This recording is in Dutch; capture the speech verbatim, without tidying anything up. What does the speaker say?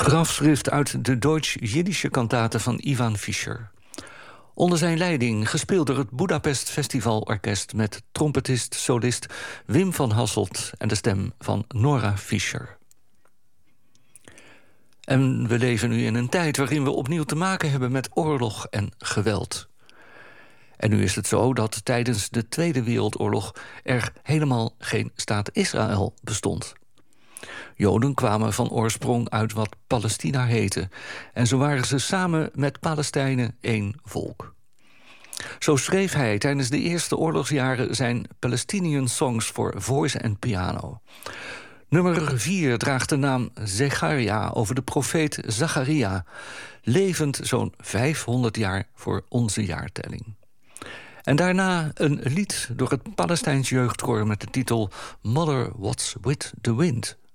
Grafschrift uit de Deutsch-Jiddische kantate van Ivan Fischer. Onder zijn leiding gespeeld door het Budapest Festivalorkest met trompetist-solist Wim van Hasselt en de stem van Nora Fischer. En we leven nu in een tijd waarin we opnieuw te maken hebben met oorlog en geweld. En nu is het zo dat tijdens de Tweede Wereldoorlog er helemaal geen staat Israël bestond. Joden kwamen van oorsprong uit wat Palestina heette, en zo waren ze samen met Palestijnen één volk. Zo schreef hij tijdens de eerste oorlogsjaren zijn Palestinian Songs for Voice and Piano. Nummer vier draagt de naam Zecharia over de profeet Zacharia, levend zo'n vijfhonderd jaar voor onze jaartelling. En daarna een lied door het Palestijns jeugdkoor met de titel Mother, What's with the Wind?